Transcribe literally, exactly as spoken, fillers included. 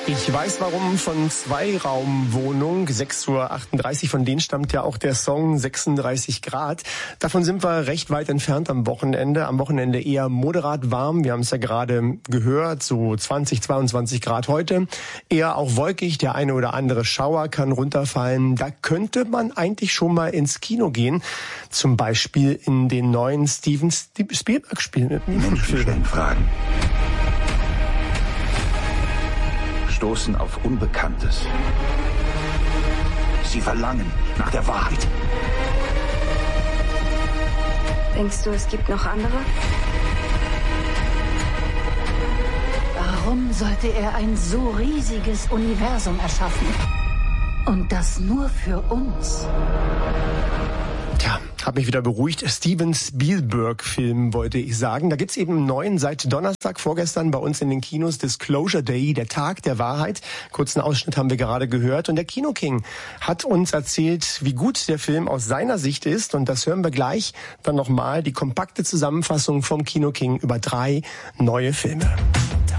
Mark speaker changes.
Speaker 1: Ich weiß warum von Zweiraumwohnung, sechs Uhr achtunddreißig, von denen stammt ja auch der Song sechsunddreißig Grad. Davon sind wir recht weit entfernt am Wochenende. Am Wochenende eher moderat warm, wir haben es ja gerade gehört, so zwanzig, zweiundzwanzig Grad heute. Eher auch wolkig, der eine oder andere Schauer kann runterfallen. Da könnte man eigentlich schon mal ins Kino gehen, zum Beispiel in den neuen Steven Spielberg-Film.
Speaker 2: Menschen stellen Fragen. Stoßen auf Unbekanntes. Sie verlangen nach der Wahrheit.
Speaker 3: Denkst du, es gibt noch andere?
Speaker 4: Warum sollte er ein so riesiges Universum erschaffen? Und das nur für uns?
Speaker 1: Tja, hab mich wieder beruhigt. Steven Spielberg-Film, wollte ich sagen. Da gibt's eben einen neuen seit Donnerstag, vorgestern bei uns in den Kinos, Disclosure Day, der Tag der Wahrheit. Kurzen Ausschnitt haben wir gerade gehört. Und der Kino-King hat uns erzählt, wie gut der Film aus seiner Sicht ist. Und das hören wir gleich dann nochmal, die kompakte Zusammenfassung vom Kino-King über drei neue Filme.